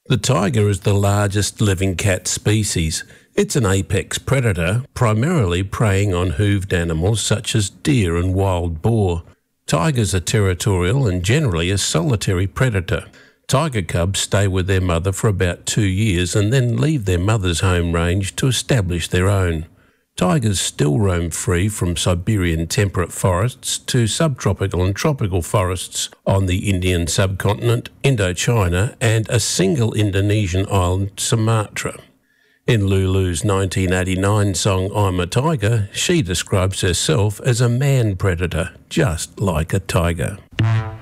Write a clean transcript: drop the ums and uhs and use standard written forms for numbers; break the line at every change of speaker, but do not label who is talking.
The tiger is the largest living cat species. It's an apex predator, primarily preying on hooved animals such as deer and wild boar. Tigers are territorial and generally a solitary predator. Tiger cubs stay with their mother for about 2 years and then leave their mother's home range to establish their own. Tigers still roam free from Siberian temperate forests to subtropical and tropical forests on the Indian subcontinent, Indochina, and a single Indonesian island, Sumatra. In Lulu's 1989 song I'm a Tiger, she describes herself as a man predator, just like a tiger.